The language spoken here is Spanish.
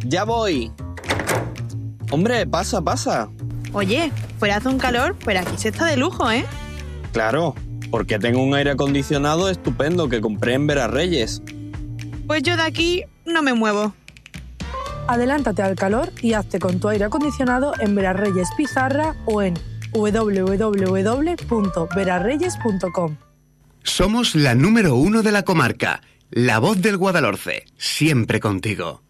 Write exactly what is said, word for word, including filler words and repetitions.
Ya voy. Hombre, pasa, pasa. Oye, fuera hace un calor, pero aquí se está de lujo, ¿eh? Claro, porque tengo un aire acondicionado estupendo que compré en Verarreyes. Pues yo de aquí no me muevo. Adelántate al calor y hazte con tu aire acondicionado en Verarreyes Pizarra o en doble u doble u doble u punto verarreyes punto com. Somos la número uno de la comarca, la voz del Guadalhorce, siempre contigo.